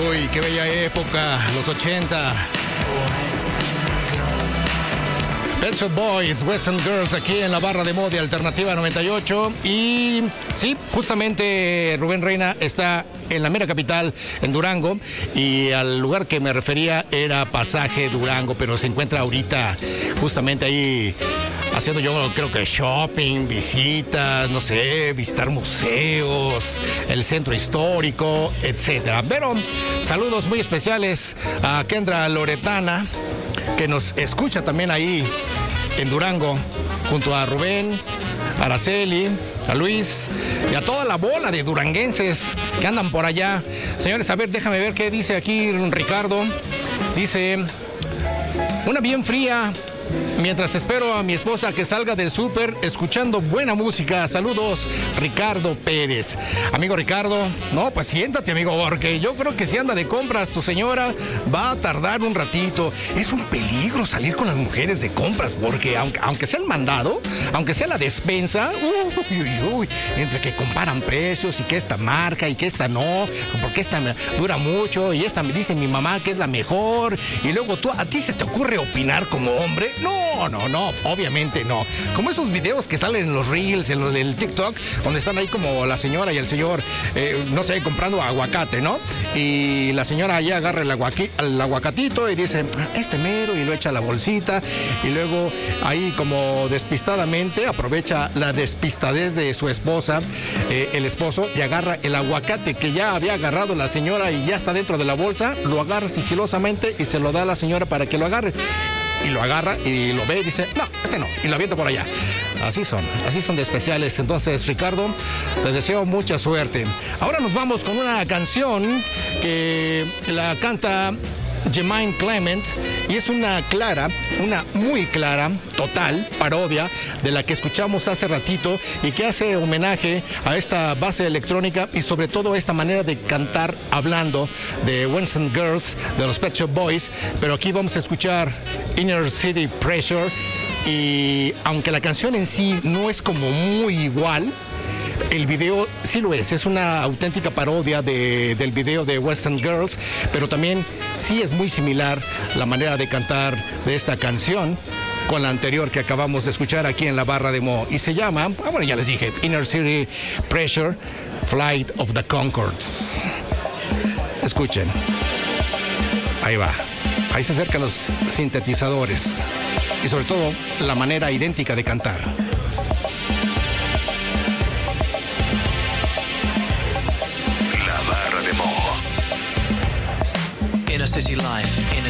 Uy, qué bella época, los 80. Pet Shop Boys, Western Girls, aquí en la barra de Mode Alternativa 98. Y sí, justamente Rubén Reina está en la mera capital, en Durango. Y al lugar que me refería era Pasaje Durango, pero se encuentra ahorita justamente ahí haciendo, yo creo que shopping, visitas, no sé, visitar museos, el centro histórico, etcétera. Pero saludos muy especiales a Kendra Loretana, que nos escucha también ahí en Durango, junto a Rubén, a Araceli, a Luis y a toda la bola de duranguenses que andan por allá. Señores, a ver, déjame ver qué dice aquí Ricardo. Dice, una bien fría, mientras espero a mi esposa que salga del súper escuchando buena música. Saludos, Ricardo Pérez. Amigo Ricardo, no, pues siéntate, amigo, porque yo creo que si anda de compras tu señora va a tardar un ratito. Es un peligro salir con las mujeres de compras, porque aunque sea el mandado, aunque sea la despensa, entre que comparan precios y que esta marca y que esta no, porque esta dura mucho y esta me dice mi mamá que es la mejor, y luego a ti se te ocurre opinar como hombre. No, obviamente no. Como esos videos que salen en los Reels, en los del TikTok, donde están ahí como la señora y el señor, no sé, comprando aguacate, ¿no? Y la señora ahí agarra el aguacatito y dice, este mero, y lo echa a la bolsita, y luego ahí como despistadamente aprovecha la despistadez de su esposa, el esposo, y agarra el aguacate que ya había agarrado la señora y ya está dentro de la bolsa, lo agarra sigilosamente y se lo da a la señora para que lo agarre. Y lo agarra y lo ve y dice, no, este no, y lo avienta por allá. Así son de especiales. Entonces, Ricardo, te deseo mucha suerte. Ahora nos vamos con una canción que la canta Jemaine Clement, y es una muy clara, total parodia de la que escuchamos hace ratito, y que hace homenaje a esta base electrónica y sobre todo a esta manera de cantar hablando de Western Girls, de los Pet Shop Boys. Pero aquí vamos a escuchar Inner City Pressure, y aunque la canción en sí no es como muy igual, el video sí lo es una auténtica parodia del video de Western Girls, pero también sí es muy similar la manera de cantar de esta canción con la anterior que acabamos de escuchar aquí en la barra de Mo, y se llama, bueno, ya les dije, Inner City Pressure, Flight of the Conchords. Escuchen, ahí va, ahí se acercan los sintetizadores y sobre todo la manera idéntica de cantar. Inner City Life, Inner